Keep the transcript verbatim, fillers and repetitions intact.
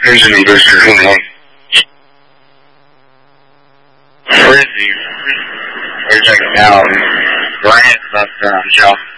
Here's an booster. Hold on. Frizzy. We're checking out. Grant left, um, Joe.